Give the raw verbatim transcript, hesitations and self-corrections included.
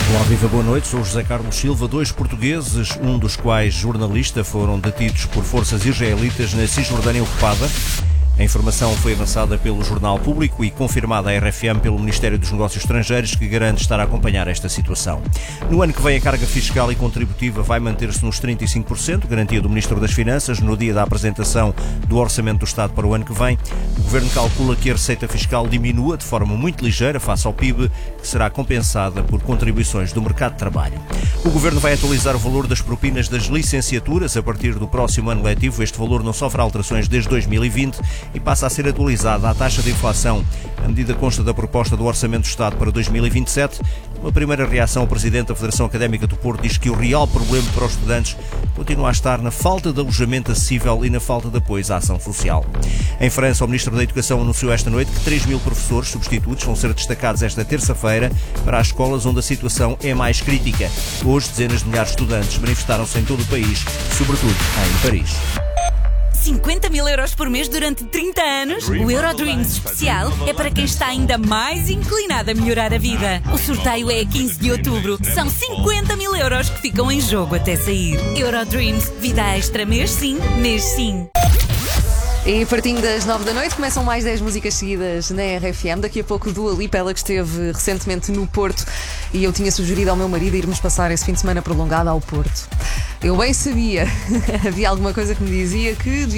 Olá, viva, boa noite. Sou José Carlos Silva. Dois portugueses, um dos quais jornalista, foram detidos por forças israelitas na Cisjordânia ocupada. A informação foi avançada pelo Jornal Público e confirmada à R F M pelo Ministério dos Negócios Estrangeiros, que garante estar a acompanhar esta situação. No ano que vem, a carga fiscal e contributiva vai manter-se nos trinta e cinco por cento, garantia do Ministro das Finanças, no dia da apresentação do Orçamento do Estado para o ano que vem. O Governo calcula que a receita fiscal diminua de forma muito ligeira face ao P I B, que será compensada por contribuições do mercado de trabalho. O Governo vai atualizar o valor das propinas das licenciaturas a partir do próximo ano letivo. Este valor não sofre alterações desde dois mil e vinte e passa a ser atualizada à taxa de inflação. A medida consta da proposta do Orçamento do Estado para dois mil e vinte e sete. Uma primeira reação, o Presidente da Federação Académica do Porto diz que o real problema para os estudantes continua a estar na falta de alojamento acessível e na falta de apoio à ação social. Em França, o Ministro da Educação anunciou esta noite que três mil professores substitutos vão ser destacados esta terça-feira para as escolas onde a situação é mais crítica. Hoje, dezenas de milhares de estudantes manifestaram-se em todo o país, sobretudo em Paris. cinquenta mil euros por mês durante trinta anos? O Eurodreams especial é para quem está ainda mais inclinado a melhorar a vida. O sorteio é a quinze de outubro. São cinquenta mil euros que ficam em jogo até sair. Eurodreams, vida extra mês sim, mês sim. E pertinho das nove da noite começam mais dez músicas seguidas na R F M. Daqui a pouco Dua Lipa, ela que esteve recentemente no Porto, e eu tinha sugerido ao meu marido irmos passar esse fim de semana prolongado ao Porto. Eu bem sabia, havia alguma coisa que me dizia que devia